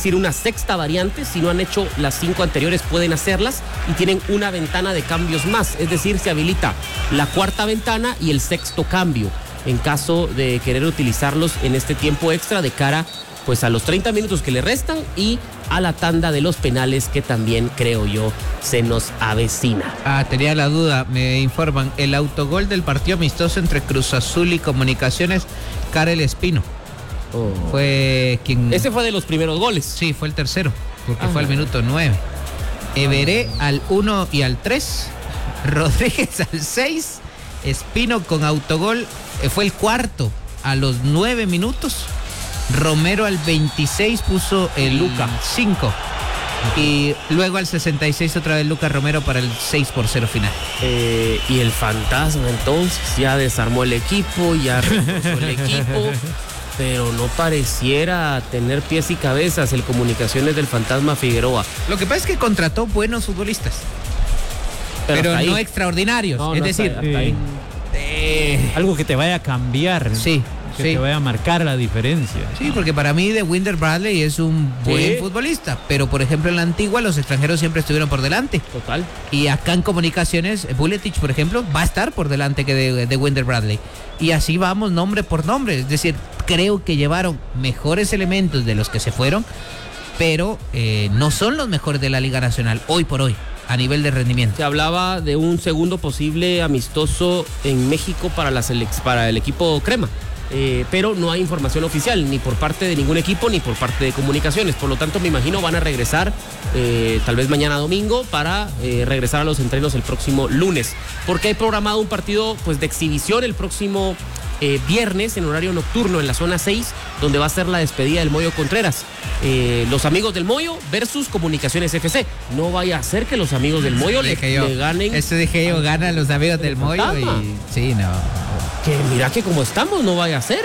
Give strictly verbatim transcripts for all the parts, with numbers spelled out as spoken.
decir, una sexta variante. Si no han hecho las cinco anteriores, pueden hacerlas y tienen una ventana de cambios más. Es decir, se habilita la cuarta ventana y el sexto cambio en caso de querer utilizarlos en este tiempo extra de cara pues a los treinta minutos que le restan y a la tanda de los penales que también, creo yo, se nos avecina. Ah, tenía la duda, me informan, el autogol del partido amistoso entre Cruz Azul y Comunicaciones, Karel Espino. Oh. Fue quien... Ese fue de los primeros goles. Sí, fue el tercero, porque ah, fue al minuto nueve. Everé al uno y al tres, Rodríguez al seis, Espino con autogol, eh, fue el cuarto a los nueve minutos. Romero al veintiséis puso el Luca cinco y luego al sesenta y seis otra vez Lucas Romero para el seis por cero final. Eh, y el fantasma entonces ya desarmó el equipo, ya reforzó el equipo, pero no pareciera tener pies y cabezas el Comunicaciones del fantasma Figueroa. Lo que pasa es que contrató buenos futbolistas, pero, pero no extraordinarios, no, es no, decir, hasta, hasta ahí. Eh, algo que te vaya a cambiar. Sí. Que sí. te vaya a marcar la diferencia. Sí, porque para mí de Winder Bradley es un buen ¿Sí? futbolista, pero por ejemplo en la antigua los extranjeros siempre estuvieron por delante. Total. Y acá en Comunicaciones, Buletich, por ejemplo, va a estar por delante que de, de Winder Bradley. Y así vamos nombre por nombre. Es decir, creo que llevaron mejores elementos de los que se fueron, pero eh, no son los mejores de la Liga Nacional hoy por hoy, a nivel de rendimiento. Se hablaba de un segundo posible amistoso en México para, la selec- para el equipo Crema. Eh, pero no hay información oficial ni por parte de ningún equipo ni por parte de Comunicaciones, por lo tanto me imagino van a regresar eh, tal vez mañana domingo para eh, regresar a los entrenos el próximo lunes, porque hay programado un partido pues de exhibición el próximo eh, viernes en horario nocturno en la zona seis, donde va a ser la despedida del Moyo Contreras, eh, los amigos del Moyo versus Comunicaciones F C. No vaya a ser que los amigos del Moyo le, yo, le ganen. Eso dije yo, ganan los amigos del Moyo y sí, no. Que mira que como estamos no vaya a ser.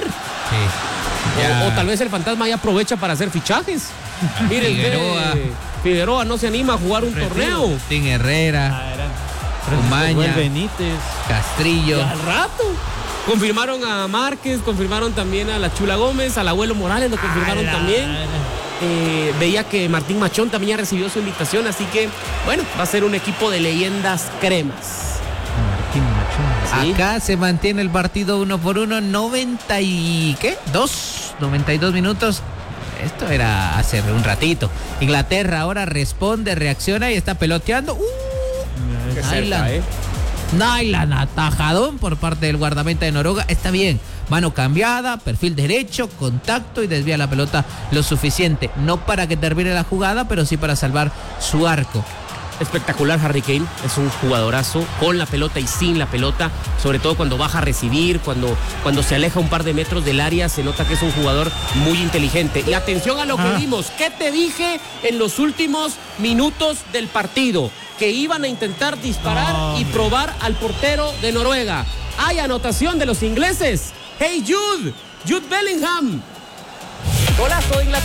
Sí. O, o tal vez el fantasma ya aprovecha para hacer fichajes. Miren, Figueroa. Ve, Figueroa no se anima a jugar un Retiro. torneo. Tim Herrera, Umaña, Benítez, Castrillo. Ya al rato. Confirmaron a Márquez, confirmaron también a la Chula Gómez, al Abuelo Morales lo confirmaron la... también. Eh, veía que Martín Machón también ya recibió su invitación, así que bueno, va a ser un equipo de leyendas cremas. ¿Sí? Acá se mantiene el partido uno por uno, noventa y ¿qué? Dos, noventa y dos minutos. Esto era hace un ratito. Inglaterra ahora responde, reacciona y está peloteando. Uh, Nyland, eh. Nyland, atajadón por parte del guardameta de Noruega. Está bien, mano cambiada, perfil derecho, contacto y desvía la pelota lo suficiente. No para que termine la jugada, pero sí para salvar su arco. Espectacular Harry Kane, es un jugadorazo con la pelota y sin la pelota, sobre todo cuando baja a recibir, cuando, cuando se aleja un par de metros del área, se nota que es un jugador muy inteligente. Y atención a lo que ah. vimos, ¿qué te dije en los últimos minutos del partido? Que iban a intentar disparar oh, y probar al portero de Noruega. Hay anotación de los ingleses. Hey Jude, Jude Bellingham. Golazo de Inglaterra.